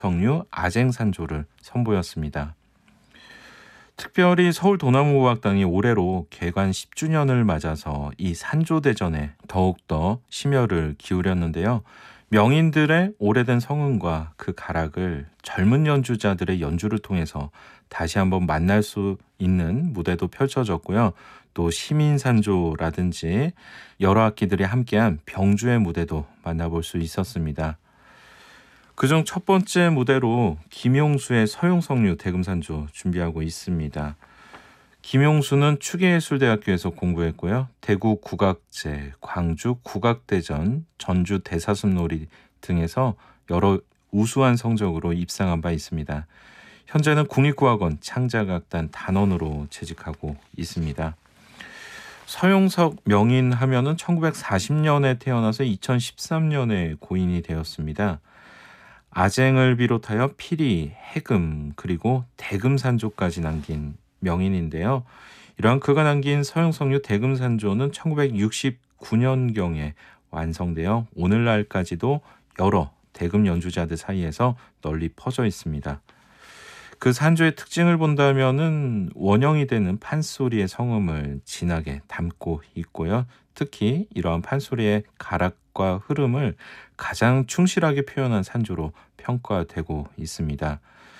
성류 아쟁산조를 선보였습니다. 특별히 서울도나무고학당이 올해로 개관 10주년을 맞아서 이 산조대전에 더욱더 심혈을 기울였는데요. 명인들의 오래된 성은과 그 가락을 젊은 연주자들의 연주를 통해서 다시 한번 만날 수 있는 무대도 펼쳐졌고요. 또 시민산조라든지 여러 악기들이 함께한 병주의 무대도 만나볼 수 있었습니다. 그중 첫 번째 무대로 김용수의 서용석류 대금산조 준비하고 있습니다. 김용수는 추계예술대학교에서 공부했고요. 대구 국악제, 광주 국악대전, 전주 대사슴놀이 등에서 여러 우수한 성적으로 입상한 바 있습니다. 현재는 국립국악원 창작악단 단원으로 재직하고 있습니다. 서용석 명인 하면은 1940년에 태어나서 2013년에 고인이 되었습니다. 아쟁을 비롯하여 피리, 해금, 그리고 대금산조까지 남긴 명인인데요. 이러한 그가 남긴 서용석류 대금산조는 1969년경에 완성되어 오늘날까지도 여러 대금 연주자들 사이에서 널리 퍼져 있습니다. 그 산조의 특징을 본다면은 원형이 되는 판소리의 성음을 진하게 담고 있고요. 특히 이러한 판소리의 가락과 흐름을 가장 충실하게 표현한 산조로 평가되고 있습니다.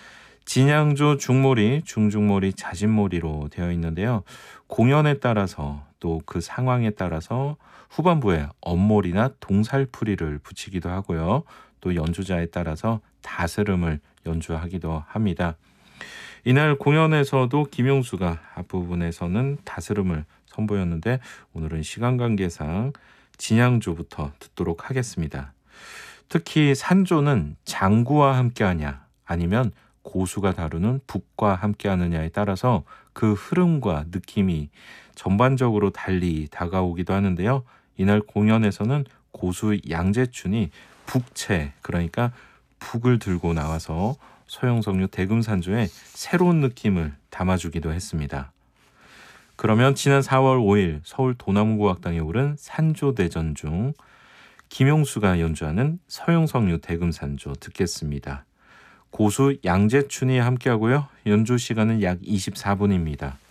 진양조 중몰이, 중중몰이, 자진몰이로 되어 있는데요. 공연에 따라서 또 그 상황에 따라서 후반부에 엄몰이나 동살풀이를 붙이기도 하고요. 또 연주자에 따라서 다스름을 연주하기도 합니다. 이날 공연에서도 김용수가 앞부분에서는 다스름을 선보였는데 오늘은 시간 관계상 진양조부터 듣도록 하겠습니다. 특히 산조는 장구와 함께하냐 아니면 고수가 다루는 북과 함께하느냐에 따라서 그 흐름과 느낌이 전반적으로 달리 다가오기도 하는데요. 이날 공연에서는 고수 양재춘이 북채, 그러니까 북을 들고 나와서 서용석류 대금산조에 새로운 느낌을 담아주기도 했습니다. 그러면 지난 4월 5일 서울 도나무고학당에 오른 산조대전 중 김용수가 연주하는 서용석류 대금산조 듣겠습니다. 고수 양재춘이 함께하고요. 연주 시간은 약 24분입니다.